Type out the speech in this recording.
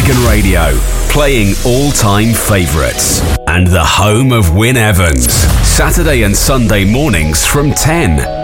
Dragon Radio, playing all-time favourites. And the home of Wyn Evans. Saturday and Sunday mornings from 10.